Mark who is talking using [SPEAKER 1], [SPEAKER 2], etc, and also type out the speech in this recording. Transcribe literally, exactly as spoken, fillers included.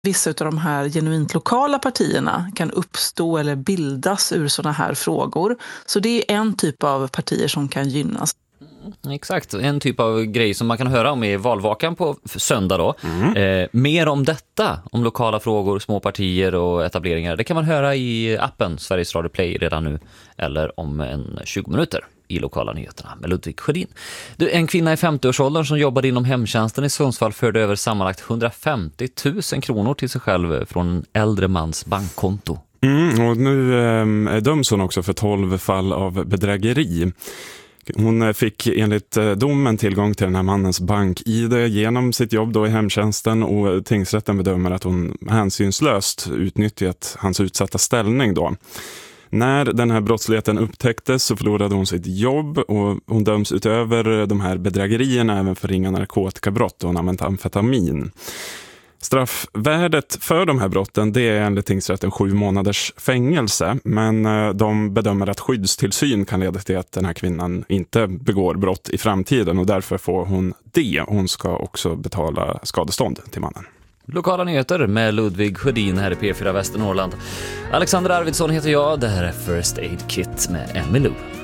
[SPEAKER 1] Vissa av de här genuint lokala partierna kan uppstå eller bildas ur sådana här frågor. Så det är en typ av partier som kan gynnas.
[SPEAKER 2] Exakt, en typ av grej som man kan höra om i valvakan på söndag då. Mm. Eh, mer om detta, om lokala frågor, små partier och etableringar, det kan man höra i appen Sveriges Radio Play redan nu eller om en tjugo minuter i lokala nyheterna med Ludvig Sjödin. Du, en kvinna i femtioårsåldern som jobbade inom hemtjänsten i Sundsvall förde över sammanlagt hundrafemtio tusen kronor till sig själv från en äldre mans bankkonto.
[SPEAKER 3] Mm, och nu eh, döms hon också för tolv fall av bedrägeri. Hon fick enligt domen tillgång till den här mannens bank-I D genom sitt jobb då i hemtjänsten, och tingsrätten bedömer att hon hänsynslöst utnyttjat hans utsatta ställning då. När den här brottsligheten upptäcktes så förlorade hon sitt jobb, och hon döms utöver de här bedrägerierna även för ringa narkotikabrott och hon använt amfetamin. Straffvärdet för de här brotten, det är enligt tingsrätten sju månaders fängelse, men de bedömer att skyddstillsyn kan leda till att den här kvinnan inte begår brott i framtiden, och därför får hon det. Hon ska också betala skadestånd till mannen.
[SPEAKER 2] Lokala nyheter med Ludvig Sjödin här i P fyra Västernorrland. Alexander Arvidsson heter jag, det här är First Aid Kit med Emmylou.